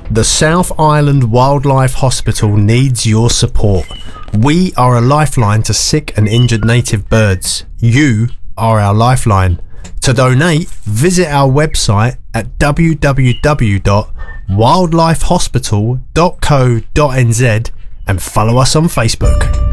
The South Island Wildlife Hospital needs your support. We are a lifeline to sick and injured native birds. You are our lifeline. To donate, visit our website at www.wildlifehospital.co.nz and follow us on Facebook.